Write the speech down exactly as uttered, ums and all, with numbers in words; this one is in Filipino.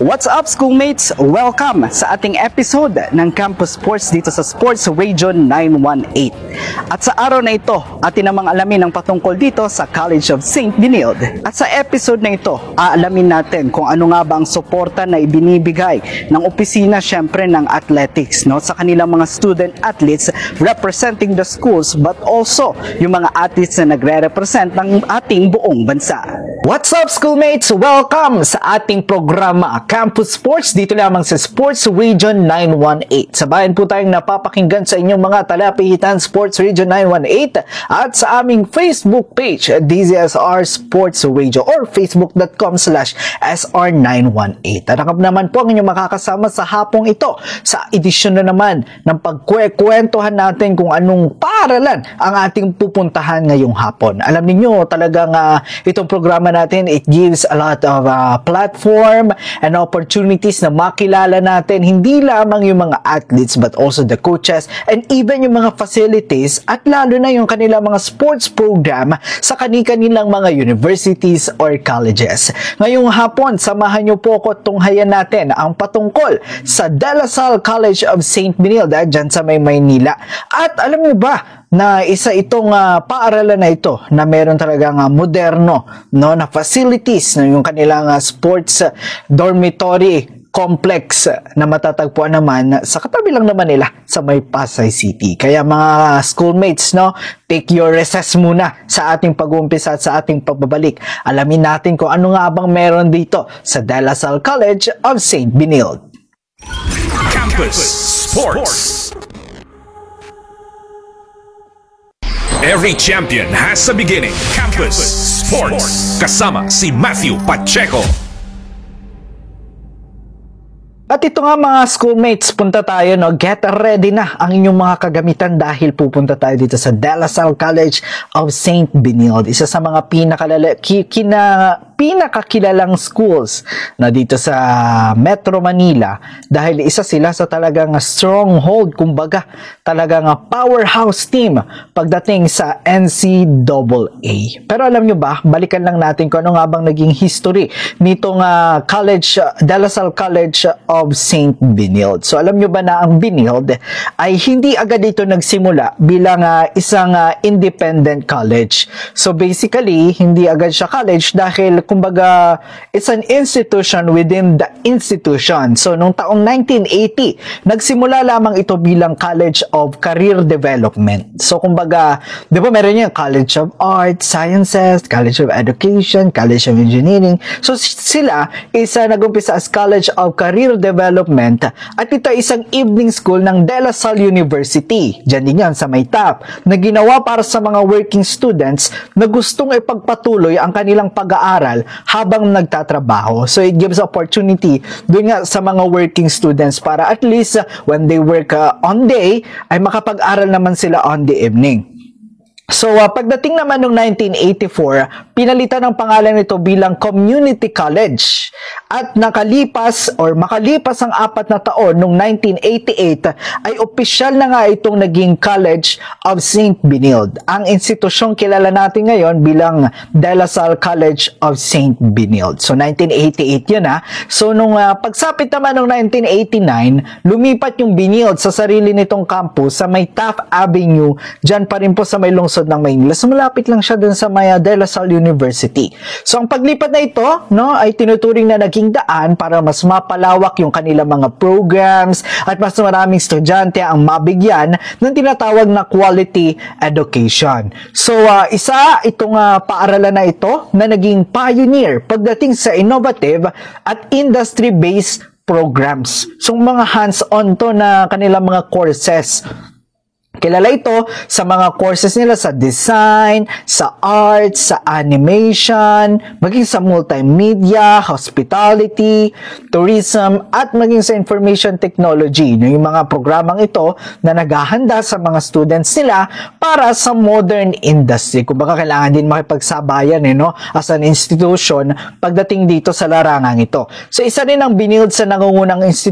What's up, schoolmates? Welcome sa ating episode ng Campus Sports dito sa Sports Region nine one eight. At sa araw na ito, atin namang alamin ang patungkol dito sa College of Saint Benilde. At sa episode na ito, aalamin natin kung ano nga ba ang suporta na ibinibigay ng opisina syempre ng athletics, no, sa kanilang mga student athletes representing the schools, but also yung mga athletes na nagre-represent ng ating buong bansa. What's up, schoolmates? Welcome sa ating programa Campus Sports dito lamang sa Sports Region nine one eight. Sabayan po tayong napapakinggan sa inyong mga talapihitan Sports Region nine one eight at sa aming Facebook page D Z S R Sports Radio or facebook.com slash SR918. At ako naman po ang inyong makakasama sa hapong ito sa edisyon na naman ng pagkwentuhan natin kung anong paaralan ang ating pupuntahan ngayong hapon. Alam niyo talagang uh, itong programa natin, it gives a lot of uh, platform and opportunities na makilala natin hindi lamang yung mga athletes but also the coaches and even yung mga facilities at lalo na yung kanilang mga sports program sa kani-kanilang mga universities or colleges. Ngayong hapon, samahan niyo po ako tunghayan natin ang patungkol sa De La Salle College of Saint Benilde dyan sa may Maynila. At alam niyo ba na isa itong uh, paaralan na ito na meron talagang uh, moderno, no, na facilities, no, yung kanilang uh, sports uh, dormitory complex na matatagpuan naman sa katabi lang naman nila sa may Pasay City. Kaya mga schoolmates, no, take your recess muna sa ating pag-uumpisa at sa ating pagbabalik. Alamin natin kung ano nga bang meron dito sa De La Salle College of Saint Benilde. Campus Sports. Every champion has a beginning. Campus Sports. Kasama si Matthew Pacheco. At ito nga mga schoolmates, punta tayo, no, get ready na ang inyong mga kagamitan dahil pupunta tayo dito sa De La Salle College of Saint Benilde. Isa sa mga pinakalala, ki, kina, pinakakilalang schools na dito sa Metro Manila dahil isa sila sa talagang stronghold, kumbaga talagang powerhouse team pagdating sa N C double A. Pero alam nyo ba, balikan lang natin kung ano nga bang naging history nitong uh, college, De La Salle College of Saint Benilde. So alam nyo ba na ang Benilde ay hindi agad ito nagsimula bilang uh, isang uh, independent college. So basically, hindi agad siya college dahil kumbaga it's an institution within the institution. So noong taong nineteen eighty, nagsimula lamang ito bilang College of Career Development. So kumbaga, di ba meron yung College of Arts, Sciences, College of Education, College of Engineering. So sila isa nag-umpisa as College of Career Development at ito ay isang evening school ng De La Salle University. Diyan din yan sa may top na ginawa para sa mga working students na gustong ipagpatuloy ang kanilang pag-aaral habang nagtatrabaho. So it gives opportunity doon nga sa mga working students para at least uh, when they work uh, on day ay makapag-aral naman sila on the evening. So, uh, pagdating naman noong nineteen eighty-four, pinalitan ang pangalan nito bilang Community College. At nakalipas or makalipas ang apat na taon noong nineteen eighty-eight, ay opisyal na nga itong naging College of Saint Benilde. Ang institusyong kilala natin ngayon bilang De La Salle College of Saint Benilde. So, nineteen eighty-eight yun ha. So, nung uh, pagsapit naman noong nineteen eighty-nine, lumipat yung Benilde sa sarili nitong campus sa may Taft Avenue, dyan pa rin po sa may lungsod ng Maynila. So, malapit lang siya dun sa may De La Salle University. So, ang paglipat na ito, no, ay tinuturing na naging daan para mas mapalawak yung kanilang mga programs at mas maraming estudyante ang mabigyan ng tinatawag na quality education. So, uh, isa itong uh, paaralan na ito na naging pioneer pagdating sa innovative at industry-based programs. So, mga hands-on to na kanilang mga courses. Kilala ito sa mga courses nila sa design, sa arts, sa animation, maging sa multimedia, hospitality, tourism, at maging sa information technology. Yung mga programang ito na naghahanda sa mga students nila para sa modern industry. Kung baka kailangan din makipagsabayan eh, no? As an institution pagdating dito sa larangang ito. So isa rin ang Benilde sa nangungunang